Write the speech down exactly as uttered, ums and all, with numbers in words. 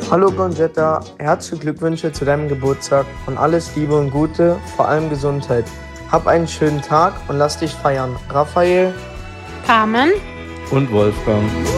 Hallo Gonjetta, herzliche Glückwünsche zu deinem Geburtstag und alles Liebe und Gute, vor allem Gesundheit. Hab einen schönen Tag und lass dich feiern. Raphael, Carmen und Wolfgang.